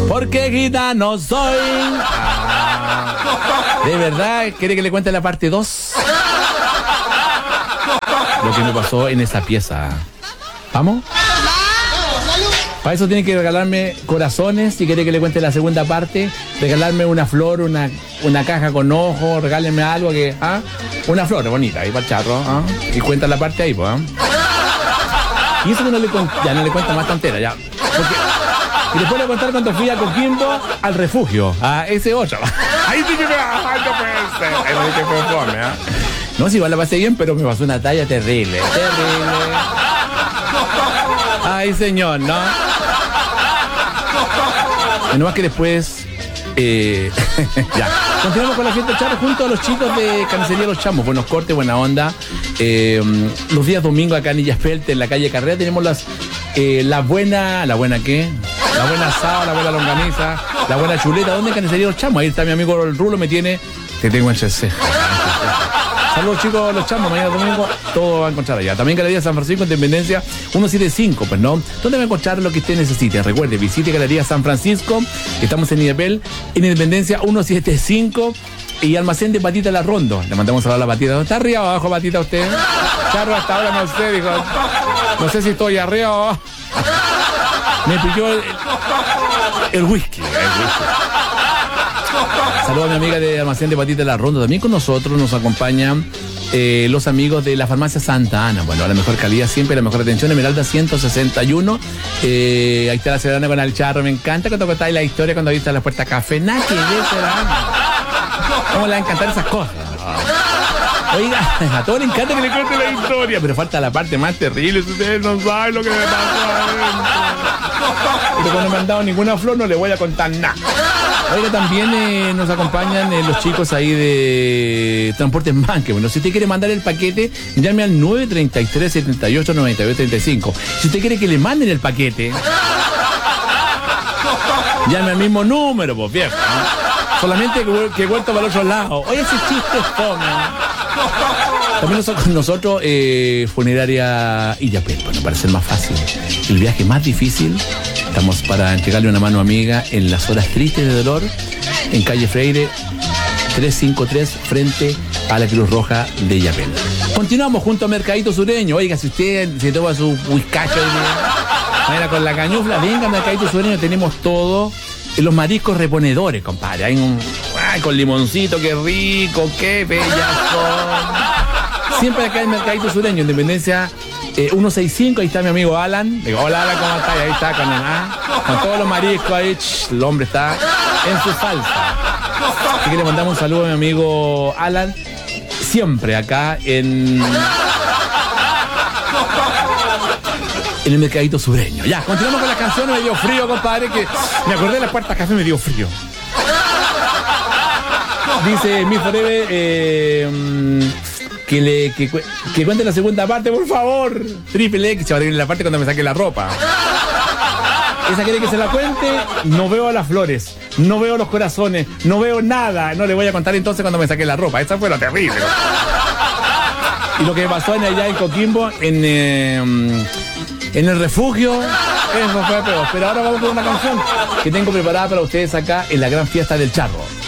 Porque gitano soy. ¿De verdad quiere que le cuente la parte 2? Lo que me pasó en esa pieza. ¿Vamos? Para eso tiene que regalarme corazones. Si quiere que le cuente la segunda parte, regalarme una flor, una caja con ojos, regálenme algo que... Una flor bonita ahí para el charro. Y cuenta la parte ahí, pues. Y eso que no le cuento más tontera, ya. Y después le voy a contar cuando fui a Coquimbo al refugio. Ese otro. Ahí sí que me... Ay, no puede ser. Ahí no dije que fue fome, No, si igual la pasé bien, pero me pasó una talla terrible. Ay, señor, ¿no? Y nomás que después... ya. Continuamos con la fiesta Charro junto a los chicos de Carnicería Los Chamos. Buenos cortes, buena onda. Los días domingos acá en Illaspelte, en la calle Carrera, tenemos la buena ¿qué? La buena asada, la buena longaniza, la buena chuleta. ¿Dónde Carnicería Los Chamos? Ahí está mi amigo el Rulo, me tiene... Te tengo entre cejas. Saludos chicos, Los Chamos, mañana domingo todo va a encontrar allá. También Galería San Francisco, Independencia 175, pues no. ¿Dónde va a encontrar lo que usted necesite? Recuerde, visite Galería San Francisco, estamos en Illapel, en Independencia 175 y almacén de Patita La Rondo. Le mandamos a hablar a la Patita. ¿Está arriba o abajo, Patita, usted? Charro, hasta ahora no sé, dijo. No sé si estoy arriba o abajo. Me pilló el whisky. Saludos a mi amiga de Almacén de Patita La Ronda. También con nosotros nos acompañan los amigos de la farmacia Santa Ana. Bueno, a la mejor calidad siempre, la mejor atención. Esmeralda 161. Ahí está la ciudadana con el charro. Me encanta cuando contáis la historia cuando viste las puertas café. Nada que ver, ¿cómo le va a encantar esas cosas? Oiga, a todos les encanta que le cuente la historia, pero falta la parte más terrible. Ustedes no saben lo que me pasó adentro. Pero cuando no me han dado ninguna flor, no le voy a contar nada. Oiga, también nos acompañan los chicos ahí de Transportes Manque. Bueno, si usted quiere mandar el paquete, llame al 933-78-98-35. Si usted quiere que le manden el paquete, llame al mismo número, pues viejo. Solamente que vuelto para el otro lado. Oye, ese chiste es fome. También nosotros Funeraria Illapel, bueno, para ser más fácil. El viaje más difícil, estamos para entregarle una mano amiga en las horas tristes de dolor, en calle Freire 353, frente a la Cruz Roja de Illapel. Continuamos junto a Mercadito Sureño. Oiga, si usted se toma su whiskacho con la cañufla, venga a Mercadito Sureño, tenemos todo. Los mariscos reponedores, compadre. Hay con limoncito, qué rico, qué bellas son. Siempre acá en Mercadito Sureño, Independencia 165, ahí está mi amigo Alan. Digo, hola Alan, ¿cómo estás? Ahí está con todos los mariscos ahí. El hombre está en su salsa. Así que le mandamos un saludo a mi amigo Alan. Siempre acá en el Mercadito Sureño. Ya, continuamos con las canciones. Me dio frío, compadre, que me acordé de las puertas café, me dio frío. Dice Mi Forever que cuente la segunda parte, por favor. Triple X, se va a tener la parte cuando me saque la ropa. Esa quiere que se la cuente. No veo a las flores, no veo los corazones, no veo nada. No le voy a contar entonces cuando me saque la ropa. Esa fue lo terrible. Y lo que pasó allá en Coquimbo, en el refugio, eso fue peor. Pero ahora vamos con una canción que tengo preparada para ustedes acá en la gran fiesta del charro.